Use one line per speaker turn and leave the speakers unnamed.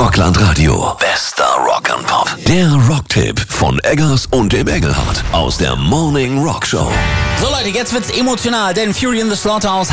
Rockland Radio. Bester Rock'n'Pop. Der Rocktipp von Eggers und dem Engelhardt aus der Morning Rock Show.
So Leute, jetzt wird's emotional, denn Fury in the Slaughterhouse